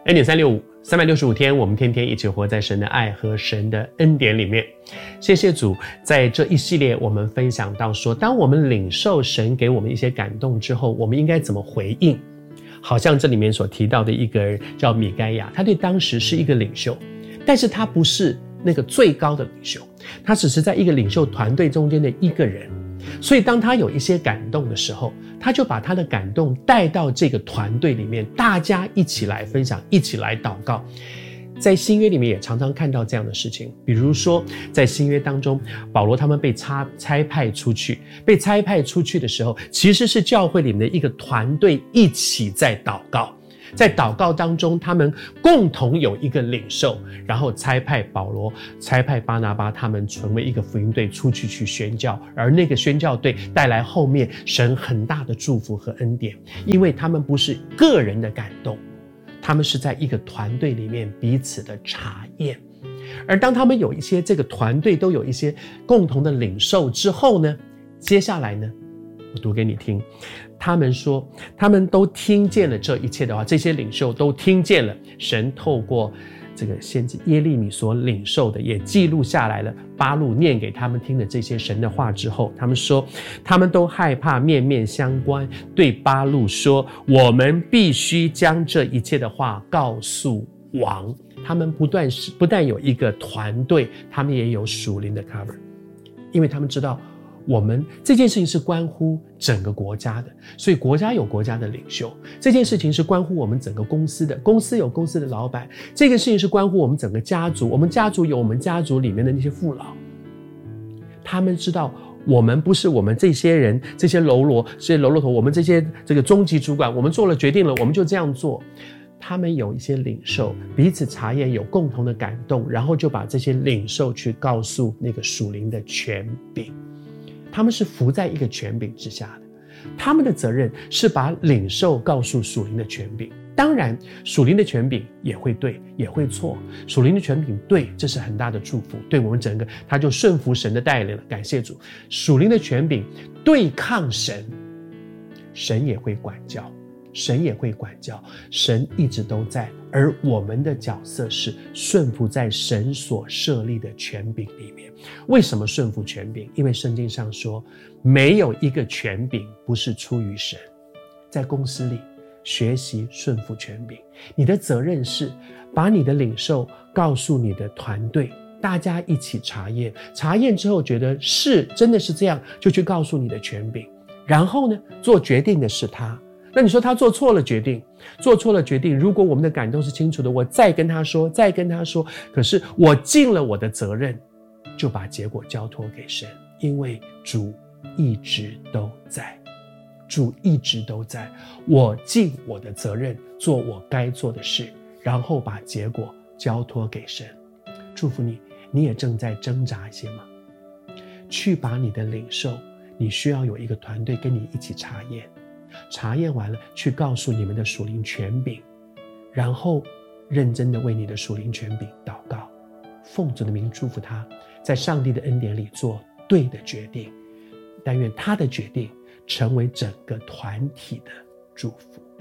恩典365，365天，我们天天一起活在神的爱和神的恩典里面。谢谢主，在这一系列我们分享到说，当我们领受神给我们一些感动之后，我们应该怎么回应？好像这里面所提到的一个人叫米该亚，他对当时是一个领袖，但是他不是那个最高的领袖，他只是在一个领袖团队中间的一个人。所以当他有一些感动的时候，他就把他的感动带到这个团队里面，大家一起来分享，一起来祷告。在新约里面也常常看到这样的事情，比如说在新约当中，保罗他们被差派出去的时候，其实是教会里面的一个团队一起在祷告。在祷告当中，他们共同有一个领袖，然后差派保罗、差派巴拿巴，他们成为一个福音队出去宣教，而那个宣教队带来后面神很大的祝福和恩典，因为他们不是个人的感动，他们是在一个团队里面彼此的查验。而当他们有一些这个团队都有一些共同的领受之后呢，接下来呢，我读给你听。他们说他们都听见了这一切的话，这些领袖都听见了神透过这个先知耶利米所领受的，也记录下来了巴录念给他们听的这些神的话之后，他们说他们都害怕，面面相关，对巴录说，我们必须将这一切的话告诉王。他们不但有一个团队，他们也有属灵的 cover， 因为他们知道我们这件事情是关乎整个国家的，所以国家有国家的领袖，这件事情是关乎我们整个公司的，公司有公司的老板，这个事情是关乎我们整个家族，我们家族有我们家族里面的那些父老。他们知道我们不是我们这些人，这些喽啰头，我们这些这个中级主管，我们做了决定了，我们就这样做。他们有一些领袖彼此查验，有共同的感动，然后就把这些领袖去告诉那个属灵的权柄。他们是服在一个权柄之下的，他们的责任是把领受告诉属灵的权柄。当然属灵的权柄也会对也会错，属灵的权柄对，这是很大的祝福，对我们整个他就顺服神的带领了，感谢主。属灵的权柄对抗神，神也会管教，神一直都在，而我们的角色是顺服在神所设立的权柄里面。为什么顺服权柄？因为圣经上说，没有一个权柄不是出于神。在公司里学习顺服权柄，你的责任是把你的领受告诉你的团队，大家一起查验之后觉得是真的是这样，就去告诉你的权柄，然后呢，做决定的是他。那你说他做错了决定，如果我们的感动是清楚的，我再跟他说，可是我尽了我的责任，就把结果交托给神，因为主一直都在，我尽我的责任，做我该做的事，然后把结果交托给神。祝福你，你也正在挣扎一些吗？去把你的领受，你需要有一个团队跟你一起查验完了，去告诉你们的属灵权柄，然后认真的为你的属灵权柄祷告，奉主的名祝福他，在上帝的恩典里做对的决定，但愿他的决定成为整个团体的祝福。